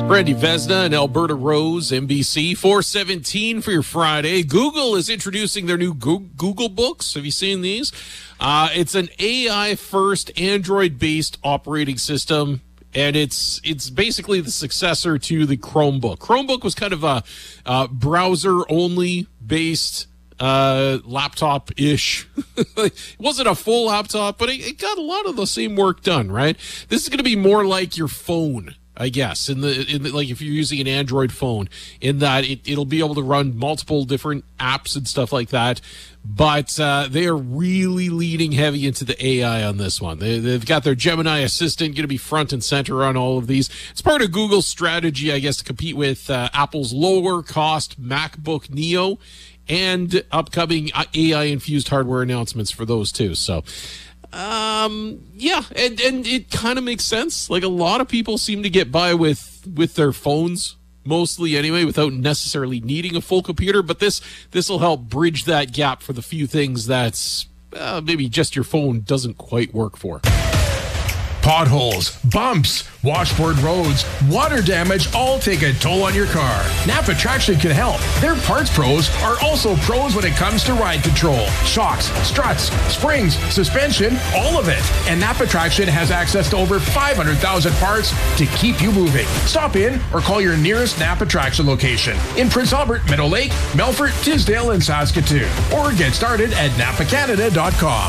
Randy Vesna and Alberta Rose, NBC, 417 for your Friday. Google is introducing their new Google Books. Have you seen these? It's an AI-first, Android-based operating system, and it's basically the successor to the Chromebook. Chromebook was kind of a browser-only based laptop-ish. It wasn't a full laptop, but it got a lot of the same work done, right? This is going to be more like your phone, I guess, in the like if you're using an Android phone, in that it'll be able to run multiple different apps and stuff like that. But they are really leaning heavy into the AI on this one. They've got their Gemini assistant going to be front and center on all of these. It's part of Google's strategy, I guess, to compete with Apple's lower cost MacBook Neo and upcoming AI-infused hardware announcements for those too. So, yeah, and it kind of makes sense. Like, a lot of people seem to get by with their phones, mostly anyway, without necessarily needing a full computer. But this will help bridge that gap for the few things that's maybe just your phone doesn't quite work for. Potholes, bumps, washboard roads, water damage all take a toll on your car. Napa Traction can help. Their parts pros are also pros when it comes to ride control. Shocks, struts, springs, suspension, all of it. And Napa Traction has access to over 500,000 parts to keep you moving. Stop in or call your nearest Napa Traction location in Prince Albert, Meadow Lake, Melfort, Tisdale, and Saskatoon. Or get started at napacanada.com.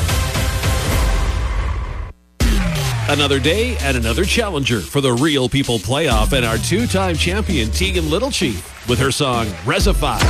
Another day and another challenger for the Real People Playoff and our two-time champion Tegan Littlechief with her song Resify.